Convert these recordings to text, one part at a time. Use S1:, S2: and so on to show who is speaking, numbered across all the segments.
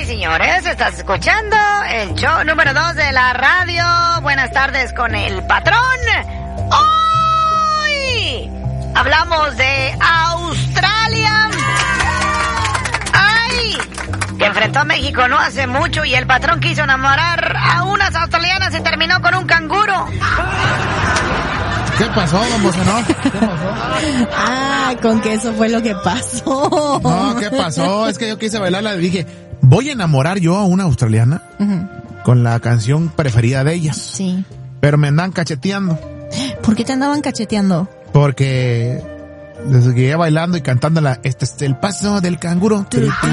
S1: señores, estás escuchando el show número 2 de la radio. Buenas tardes con el patrón. Hoy hablamos de Australia. ¡Ay! Que enfrentó a México no hace mucho y el patrón quiso enamorar a unas australianas y terminó con un canguro.
S2: ¿Qué pasó, don Bocenón? ¿Qué pasó?
S3: Ah, con que eso fue lo que pasó.
S2: No, ¿qué pasó? Es que yo quise bailarla y dije, voy a enamorar yo a una australiana con la canción preferida de ellas.
S3: Sí.
S2: Pero me andan cacheteando.
S3: ¿Por qué te andaban cacheteando?
S2: Porque les seguía bailando y cantándola, este es el paso del canguro.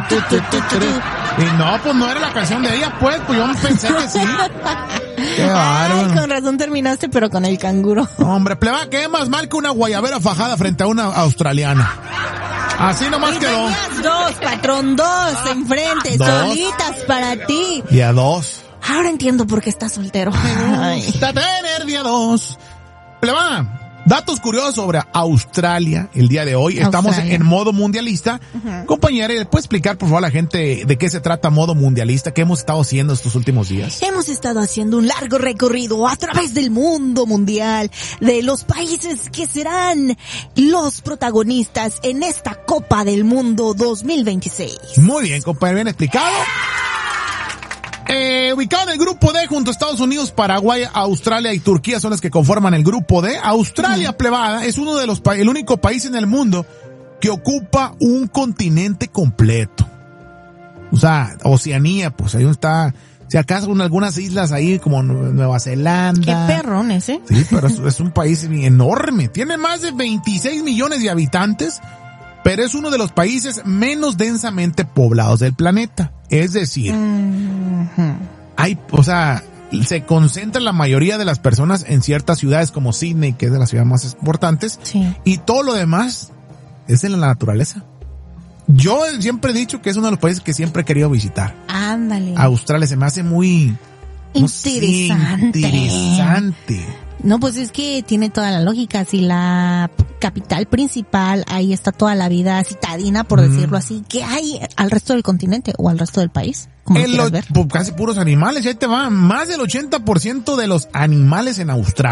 S2: Y no, pues no era la canción de ella, pues yo pensé que sí. Qué bárbaro.
S3: Ay, con razón terminaste, pero con el canguro.
S2: Hombre, pleba, ¿qué más mal que una guayabera fajada frente a una australiana? Así nomás
S3: y
S2: quedó.
S3: tenías dos, patrón, dos enfrente,
S2: ¿Dos?
S3: solitas para ti.
S2: Día 2.
S3: Ahora entiendo por qué estás soltero. Ay.
S2: Está tener día 2. Pleba, datos curiosos sobre Australia el día de hoy. Estamos
S3: Australia.
S2: en modo mundialista. Compañera, ¿le puede explicar por favor a la gente de qué se trata modo mundialista? ¿Qué hemos estado haciendo estos últimos días?
S3: Hemos estado haciendo un largo recorrido a través del mundo mundial, de los países que serán los protagonistas en esta Copa del Mundo 2026.
S2: Muy bien, compañero, bien explicado. Ubicado en el grupo D junto a Estados Unidos, Paraguay, Australia y Turquía son los que conforman el grupo D. Australia, plebada, es uno de los el único país en el mundo que ocupa un continente completo. O sea, Oceanía, pues ahí está, si acaso algunas islas ahí como Nueva Zelanda.
S3: Qué perrones, ¿eh?
S2: Sí, pero es un país enorme. Tiene más de 26 millones de habitantes, pero es uno de los países menos densamente poblados del planeta. Es decir, se concentra la mayoría de las personas en ciertas ciudades como Sydney, que es de las ciudades más importantes,
S3: Sí.
S2: y todo lo demás es en la naturaleza. Yo siempre he dicho que es uno de los países que siempre he querido visitar.
S3: Ándale.
S2: Australia se me hace muy
S3: Interesante.
S2: Interesante.
S3: No, pues es que tiene toda la lógica. Si la capital principal, ahí está toda la vida citadina, por decirlo así, ¿qué hay al resto del continente o al resto del país? Como lo quieras ver.
S2: Casi puros animales, y ahí te va. Más del 80% de los animales en Australia